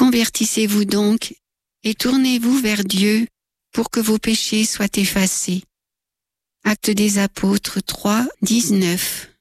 Convertissez-vous donc et tournez-vous vers Dieu pour que vos péchés soient effacés. Actes des Apôtres 3, 19.